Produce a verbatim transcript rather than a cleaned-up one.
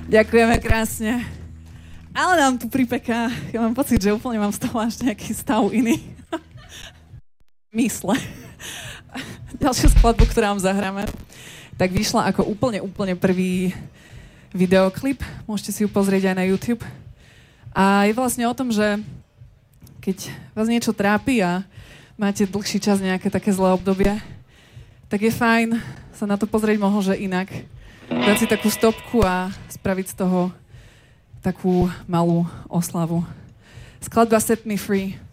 Ďakujeme krásne. Ale nám tu pripeká. Ja mám pocit, že úplne mám z toho až nejaký stav iný. Mysle. Ďalšiu skladbu, ktorú vám zahráme, tak vyšla ako úplne, úplne prvý videoklip. Môžete si ju pozrieť aj na YouTube. A je vlastne o tom, že keď vás niečo trápi a máte dlhší čas nejaké také zlé obdobie, tak je fajn sa na to pozrieť možno, že inak. Dať si takú stopku a spraviť z toho takú malú oslavu. Skladba Set Me Free.